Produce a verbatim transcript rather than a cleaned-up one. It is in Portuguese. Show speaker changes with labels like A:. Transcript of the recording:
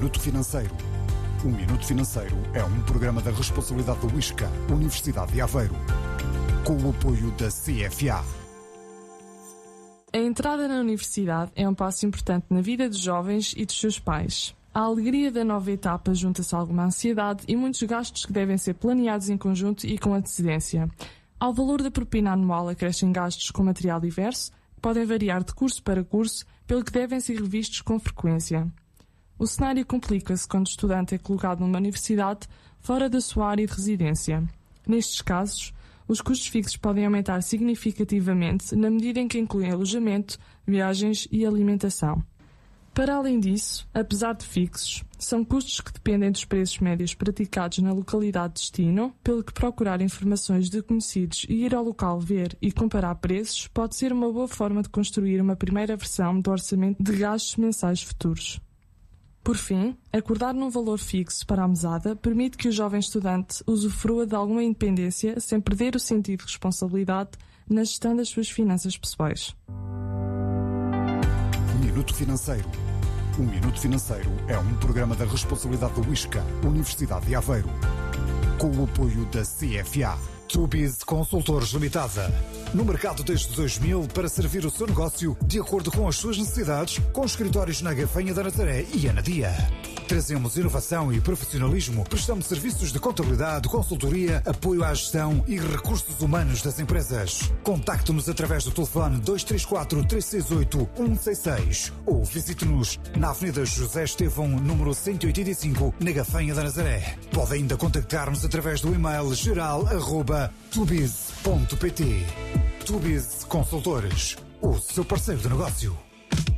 A: Minuto Financeiro. O Minuto Financeiro é um programa da responsabilidade do ISCA, Universidade de Aveiro, com o apoio da C F A.
B: A entrada na universidade é um passo importante na vida dos jovens e dos seus pais. A alegria da nova etapa junta-se a alguma ansiedade e muitos gastos que devem ser planeados em conjunto e com antecedência. Ao valor da propina anual acrescem gastos com material diverso, que podem variar de curso para curso, pelo que devem ser revistos com frequência. O cenário complica-se quando o estudante é colocado numa universidade fora da sua área de residência. Nestes casos, os custos fixos podem aumentar significativamente na medida em que incluem alojamento, viagens e alimentação. Para além disso, apesar de fixos, são custos que dependem dos preços médios praticados na localidade de destino, pelo que procurar informações de conhecidos e ir ao local ver e comparar preços pode ser uma boa forma de construir uma primeira versão do orçamento de gastos mensais futuros. Por fim, acordar num valor fixo para a mesada permite que o jovem estudante usufrua de alguma independência sem perder o sentido de responsabilidade na gestão das suas finanças pessoais.
A: Minuto Financeiro. O Minuto Financeiro é um programa da responsabilidade do ISCA, Universidade de Aveiro, com o apoio da C F A. Tubiz Consultores Limitada. No mercado desde dois mil para servir o seu negócio de acordo com as suas necessidades, com escritórios na Gafanha da Nazaré e Anadia. Trazemos inovação e profissionalismo, prestamos serviços de contabilidade, consultoria, apoio à gestão e recursos humanos das empresas. Contacte-nos através do telefone dois três quatro, três seis oito, um seis seis ou visite-nos na Avenida José Estevão, número cento e oitenta e cinco, na Gafanha da Nazaré. Pode ainda contactar-nos através do e-mail geral arroba tubiz ponto pt. Tubiz Consultores, o seu parceiro de negócio.